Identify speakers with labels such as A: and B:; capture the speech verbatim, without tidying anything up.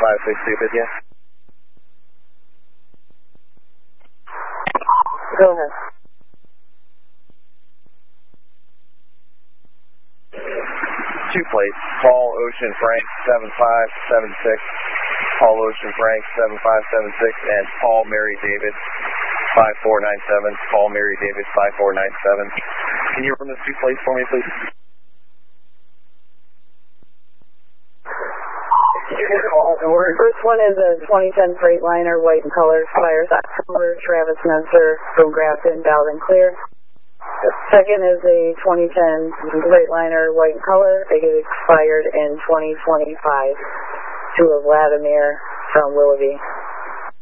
A: five six two with you.
B: Go ahead.
A: Two plates, Paul Ocean Frank seven five seven six, Paul Ocean Frank seven five seven six, and Paul Mary David five four nine seven, Paul Mary David five four nine seven. Can you run those two plates for me, please?
B: First one is a twenty ten Freightliner, white in color, expires October, Travis Menser from Grafton, valid and clear. Second is a twenty ten Freightliner, white in color, it expired in twenty twenty-five, to a Vladimir from Willoughby.